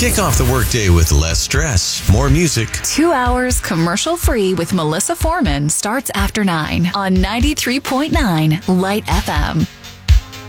Kick off the workday with less stress, more music. 2 hours commercial-free with Melissa Foreman starts after 9 on 93.9 Light FM.